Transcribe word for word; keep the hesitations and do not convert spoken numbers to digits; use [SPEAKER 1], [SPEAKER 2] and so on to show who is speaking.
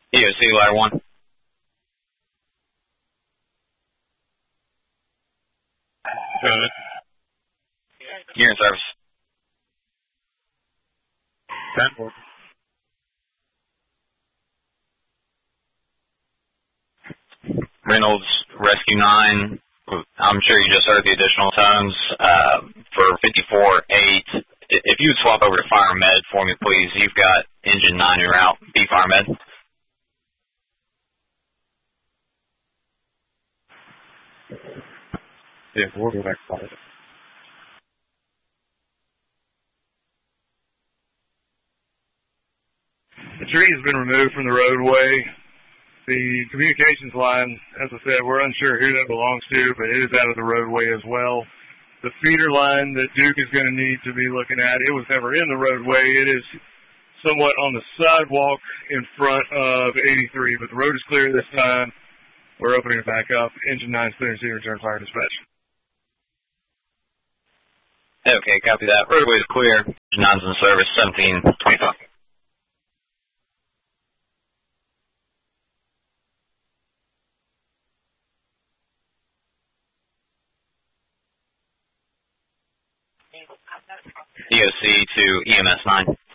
[SPEAKER 1] E O C, ladder one.
[SPEAKER 2] Good.
[SPEAKER 1] You're in service.
[SPEAKER 2] ten four.
[SPEAKER 1] Reynolds, Rescue nine. I'm sure you just heard the additional tones uh, for fifty-four eight. If you would swap over to Fire Med for me, please. You've got engine nine en route. Be Fire Med.
[SPEAKER 2] Yeah, we'll go back to fire. The tree has been removed from the roadway. The communications line, as I said, we're unsure who that belongs to, but it is out of the roadway as well. The feeder line that Duke is going to need to be looking at, it was never in the roadway. It is somewhat on the sidewalk in front of eighty-three, but the road is clear this time. We're opening it back up. Engine nine is clear and return fire dispatch.
[SPEAKER 1] Okay, copy that. Roadway is clear. Engine nine's in service, seventeen twenty-five. E O C to E M S nine.